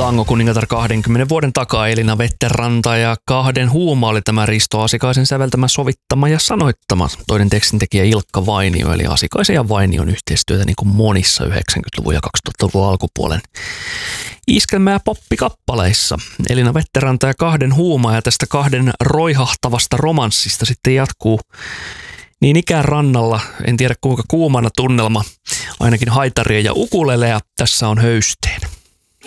Tango kuningatar 20 vuoden takaa Elina Vetteranta ja Kahden huuma oli tämä Risto Asikaisen säveltämä, sovittama ja sanoittama. Toinen tekstintekijä Ilkka Vainio, eli Asikaisen ja Vainion yhteistyötä niin kuin monissa 90-luvun ja 2000-luvun alkupuolen iskelmä- ja poppikappaleissa. Elina Vetteranta ja Kahden huuma, ja tästä Kahden roihahtavasta romanssista sitten jatkuu niin ikään rannalla, en tiedä kuinka kuumana tunnelma, ainakin haitaria ja ukuleleja, tässä on höysteen.